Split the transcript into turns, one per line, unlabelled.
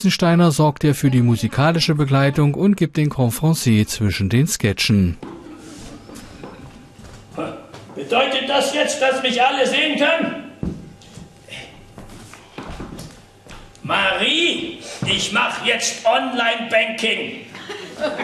Steiner sorgt er für die musikalische Begleitung und gibt den Confrancier zwischen den Sketchen.
Bedeutet das jetzt, dass mich alle sehen können? Marie, ich mache jetzt Online-Banking.